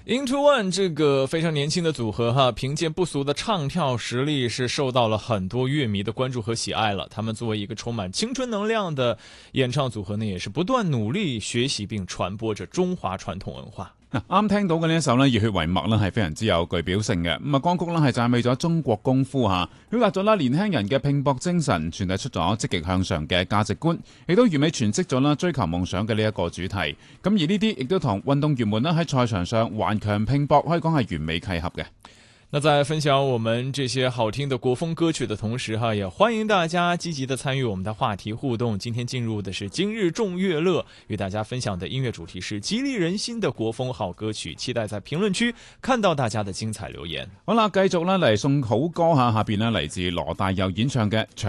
Into One 这个非常年轻的组合哈，凭借不俗的唱跳实力是受到了很多乐迷的关注和喜爱了。他们作為一個充滿青春能量的演唱組合呢，也是不斷努力學習並傳播着中華傳統文化。 啱聽到嘅呢一首呢，熱血為墨呢係非常之有具表性嘅。咁啊，歌曲呢係讚美咗中國功夫嚇，表達咗啦年輕人嘅拼搏精神，傳遞出咗積極向上嘅價值觀，亦都完美詮釋咗啦追求夢想嘅呢一個主題。咁而呢啲亦都同運動員們呢喺賽場上頑強拼搏，可以講係完美契合嘅。 那在分享我們這些好聽的國風歌曲的同時哈，也歡迎大家積極的參與我們的話題互動。今天進入的是今日眾樂樂，與大家分享的音樂主題是激勵人心的國風好歌曲，期待在評論區看到大家的精彩留言。 好啦，繼續啦嚟送好歌下邊呢嚟自羅大佑演唱嘅